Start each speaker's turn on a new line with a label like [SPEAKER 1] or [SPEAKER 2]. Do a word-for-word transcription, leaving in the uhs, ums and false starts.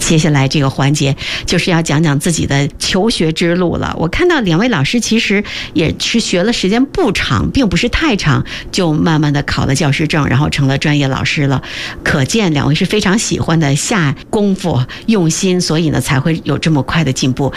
[SPEAKER 1] 接下来这个环节就是要讲讲自己的求学之路了。我看到两位老师其实也是学了时间不长，并不是太长，就慢慢的考了教师证，然后成了专业老师了。可见两位是非常喜欢的，下功夫用心，所以呢才会有这么快的进步。